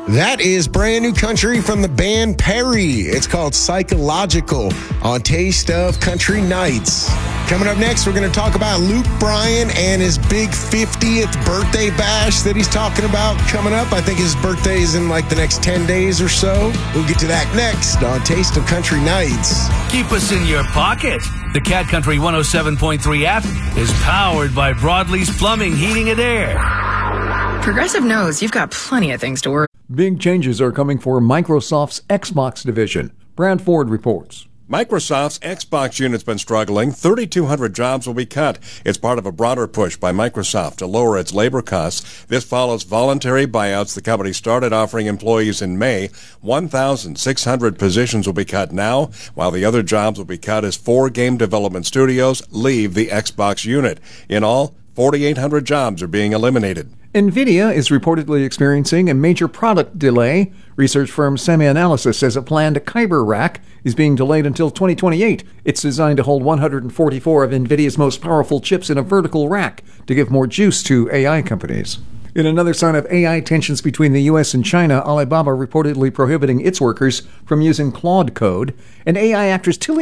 That is brand new country from the band Perry. It's called Psychological on Taste of Country Nights. Coming up next, we're going to talk about Luke Bryan and his big 50th birthday bash that he's talking about coming up. I think his birthday is in like the next 10 days or so. We'll get to that next on Taste of Country Nights. Keep us in your pocket. The Cat Country 107.3 app is powered by Broadlee's Plumbing, Heating, and Air. Progressive knows you've got plenty of things to worry. Big changes are coming for Microsoft's Xbox division. Brad Ford reports. Microsoft's Xbox unit's been struggling. 3,200 jobs will be cut. It's part of a broader push by Microsoft to lower its labor costs. This follows voluntary buyouts the company started offering employees in May. 1,600 positions will be cut now, while the other jobs will be cut as 4 game development studios leave the Xbox unit. In all, 4,800 jobs are being eliminated. NVIDIA is reportedly experiencing a major product delay. Research firm SemiAnalysis says a planned Kyber rack is being delayed until 2028. It's designed to hold 144 of NVIDIA's most powerful chips in a vertical rack to give more juice to AI companies. In another sign of AI tensions between the U.S. and China, Alibaba reportedly prohibiting its workers from using Claude code, and AI actress Tilly